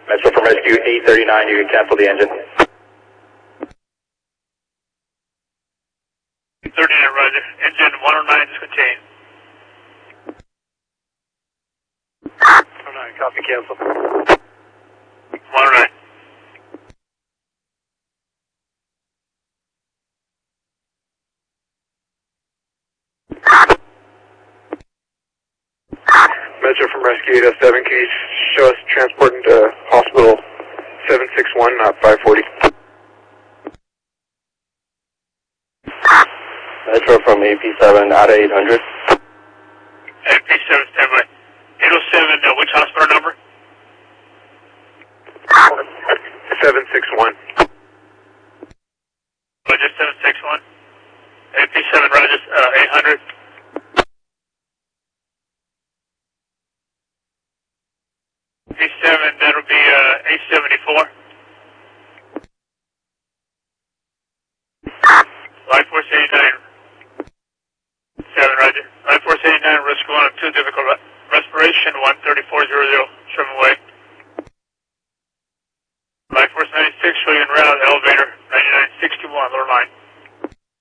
Metro from Rescue 839, you can cancel the engine. 39, roger. Engine 109 is contained. 109, copy, cancel. 109. Metro from Rescue 807, can you show us transporting to hospital 761, not 540? Metro from AP7 out of 800. AP7 standby. 807, which hospital number? 761. Roger, 761. AP7, roger, 800. AP7, that'll be 874. Life Force 89. 7, roger. Life Force 89, risk 1 of 2, difficult respiration, 13400, Sherman Way. Life Force 96, showing en route, elevator, 9961, lower line.